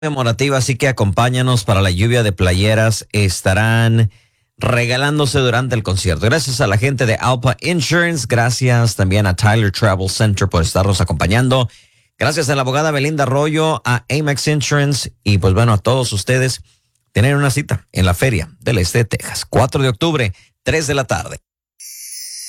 Conmemorativa, así que acompáñanos para la lluvia de playeras. Estarán regalándose durante el concierto. Gracias a la gente de Alpa Insurance, gracias también a Tyler Travel Center por estarnos acompañando. Gracias a la abogada Belinda Arroyo, a Amex Insurance y pues bueno, a todos ustedes. Tener una cita en la Feria del Este de Texas, 4 de octubre, 3 de la tarde.